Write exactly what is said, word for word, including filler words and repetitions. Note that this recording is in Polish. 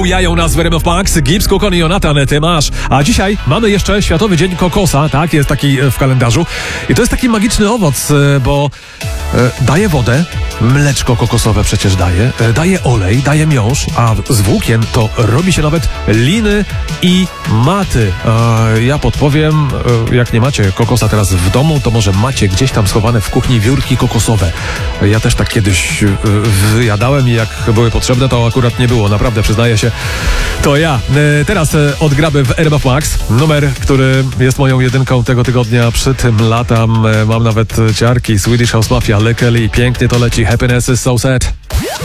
bujają nas w R M F Max, Gibbs, Kukon i Jonathan, ty masz. A dzisiaj mamy jeszcze Światowy Dzień Kokosa, tak? Jest taki w kalendarzu. I to jest taki magiczny owoc, bo daje wodę, mleczko kokosowe przecież daje, daje olej, daje miąższ, a z włókien to robi się nawet liny i maty. Ja podpowiem, jak nie macie kokosa teraz w domu, to może macie gdzieś tam schowane w kuchni wiórki kokosowe. Ja też tak kiedyś wyjadałem i jak były potrzebne, to akurat nie było. Naprawdę, przyznaję się, to ja. Teraz odgramy w R M F Max. Numer, który jest moją jedynką tego tygodnia. Przy tym latam. Mam nawet ciarki. Swedish House Mafia, Lekeli. Pięknie to leci. Happiness is so sad.